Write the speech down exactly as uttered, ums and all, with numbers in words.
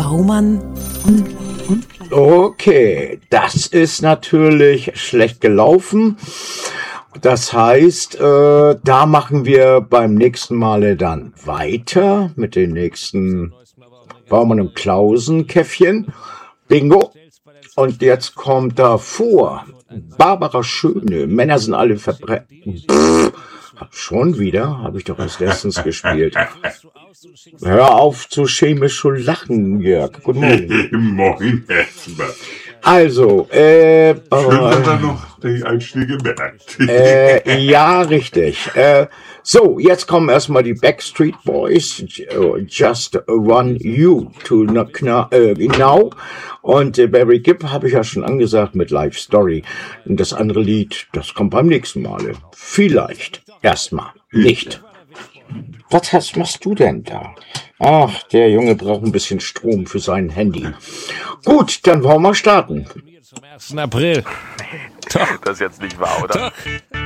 V-Mann und, und? Okay, das ist natürlich schlecht gelaufen. Das heißt, äh, da machen wir beim nächsten Male dann weiter mit den nächsten Baumann und Klausen-Käffchen. Bingo. Und jetzt kommt davor Barbara Schöne. Männer sind alle Verbrecher. Schon wieder? Habe ich doch erst letztens gespielt. Hör auf zu chemisch zu lachen, Jörg. Guten Morgen. Moin, erstmal. Also, äh... Schön, dass er noch die Einschläge merkt. äh, ja, richtig. Äh, so, jetzt kommen erstmal die Backstreet Boys. Just Want You to äh, Now. Und äh, Barry Gibb habe ich ja schon angesagt mit Life Story. Und das andere Lied, das kommt beim nächsten Mal. Vielleicht. Erstmal. Nicht. Was hast, machst du denn da? Ach, der Junge braucht ein bisschen Strom für sein Handy. Gut, dann wollen wir starten. Zum ersten April. Das ist jetzt nicht wahr, oder? Doch.